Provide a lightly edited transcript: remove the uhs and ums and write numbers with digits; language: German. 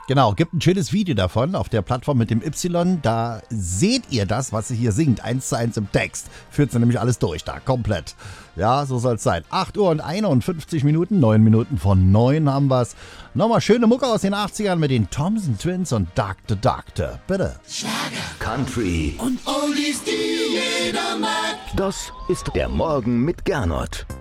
Genau, gibt ein schönes Video davon auf der Plattform mit dem Y. Da seht ihr das, was sie hier singt, 1:1 im Text. Führt sie nämlich alles durch da, komplett. Ja, so soll es sein. 8 Uhr und 51 Minuten, 9 Minuten von 9 haben wir's. Nochmal schöne Mucke aus den 80ern mit den Thompson Twins und Dr. Doctor. Bitte. Schlager, Country und Oldies, die jeder mag. Das ist der Morgen mit Gernot.